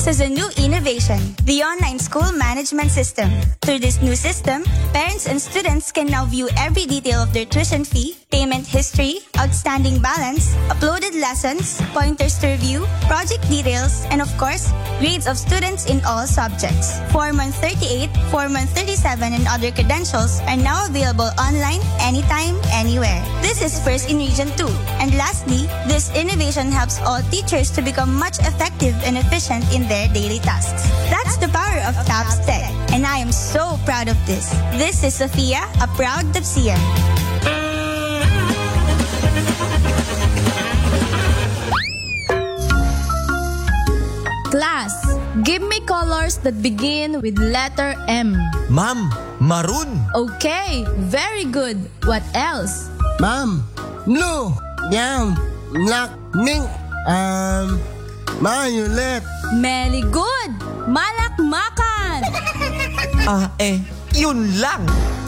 has a new innovation, the online school management system. Through this new system, parents and students can now view every detail of their tuition fee, payment history, outstanding balance, uploaded lessons, pointers to review, project details, and of course, grades of students in all subjects. Form 138, Form 137, and other credentials are now available online, anytime, anywhere. This is first in Region 2. And lastly, this innovation helps all teachers to become much effective and efficient in their daily tasks. That's the power of TAPS Tech, and I am so proud of this. This is Sophia, a proud Tapsian. Class, give me colors that begin with letter M. Ma'am, maroon. Okay, very good. What else? Ma'am, blue, yam, black, mink, violet. Very good. Malakmakan. Yun lang.